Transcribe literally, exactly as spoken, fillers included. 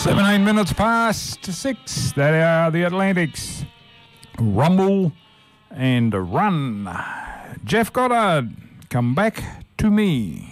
Seventeen minutes past six. They are the Atlantics. Rumble and Run. Jeff Goddard, Come Back to Me.